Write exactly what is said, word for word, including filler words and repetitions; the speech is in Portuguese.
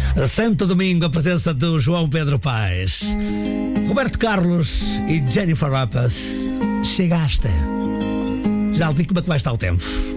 Santo Domingo, a presença do João Pedro Paes, Roberto Carlos e Jennifer Lopez. Chegaste. Já lhe digo como é que vai estar o tempo.